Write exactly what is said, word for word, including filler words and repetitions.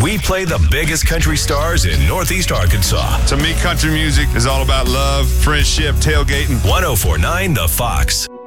We play the biggest country stars in Northeast Arkansas. To me, country music is all about love, friendship, tailgating. one oh four point nine The Fox.